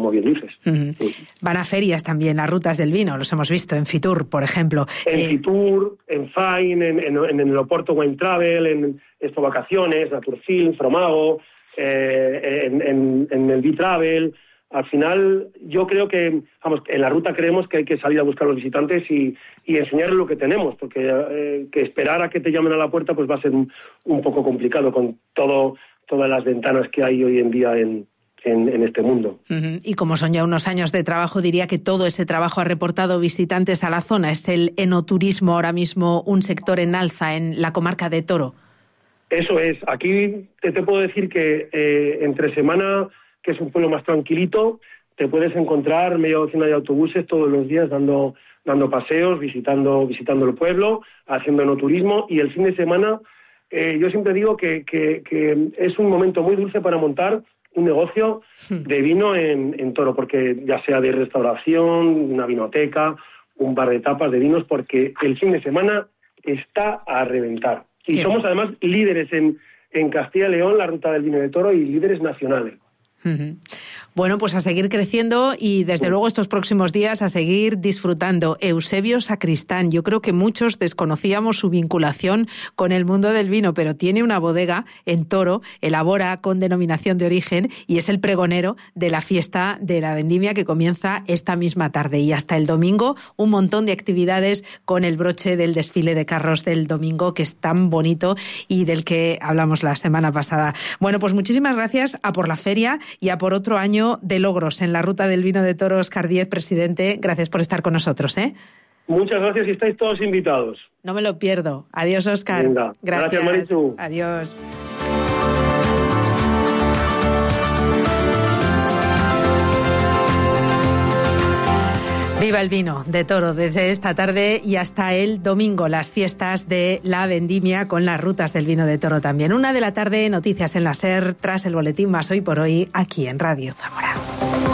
como bien dices. Sí. Van a ferias también, las rutas del vino, los hemos visto en Fitur, por ejemplo. En Fitur, en Fine, en el Oporto Wine Travel, en Expo Vacaciones, Naturfilm, Fromago, en el B-Travel. Al final, yo creo que, en la ruta creemos que hay que salir a buscar a los visitantes y enseñarles lo que tenemos, porque que esperar a que te llamen a la puerta pues va a ser un poco complicado con todas las ventanas que hay hoy en día en este mundo. Y como son ya unos años de trabajo, diría que todo ese trabajo ha reportado visitantes a la zona. ¿Es el enoturismo ahora mismo un sector en alza en la comarca de Toro? Eso es. Aquí te puedo decir que entre semana, que es un pueblo más tranquilito, te puedes encontrar media docena de autobuses todos los días dando paseos, visitando el pueblo, haciendo enoturismo, y el fin de semana yo siempre digo que es un momento muy dulce para montar un negocio de vino en Toro, porque ya sea de restauración, una vinoteca, un bar de tapas de vinos, porque el fin de semana está a reventar. Y somos además líderes en Castilla y León, la ruta del vino de Toro, y líderes nacionales. Bueno, pues a seguir creciendo y desde luego estos próximos días a seguir disfrutando. Eusebio Sacristán, yo creo que muchos desconocíamos su vinculación con el mundo del vino, pero tiene una bodega en Toro, elabora con denominación de origen y es el pregonero de la fiesta de la vendimia que comienza esta misma tarde y hasta el domingo un montón de actividades con el broche del desfile de carros del domingo, que es tan bonito y del que hablamos la semana pasada. Bueno, pues muchísimas gracias a por la feria y a por otro año de logros en la ruta del vino de Toro. Óscar Díez, presidente, gracias por estar con nosotros. Muchas gracias y estáis todos invitados. No me lo pierdo. Adiós, Óscar. Venga. Gracias, Marichu. Adiós. Viva el vino de Toro desde esta tarde y hasta el domingo, las fiestas de la vendimia con las rutas del vino de Toro también. 1:00 p.m, noticias en la SER, tras el boletín Más Hoy por Hoy, aquí en Radio Zamora.